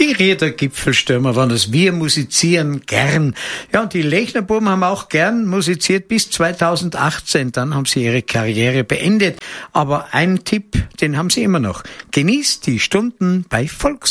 Die Rieder Gipfelstürmer waren das. Wir musizieren gern. Ja, und die Lechnerbuben haben auch gern musiziert bis 2018. Dann haben sie ihre Karriere beendet. Aber einen Tipp, den haben sie immer noch. Genießt die Stunden bei Volksmusik.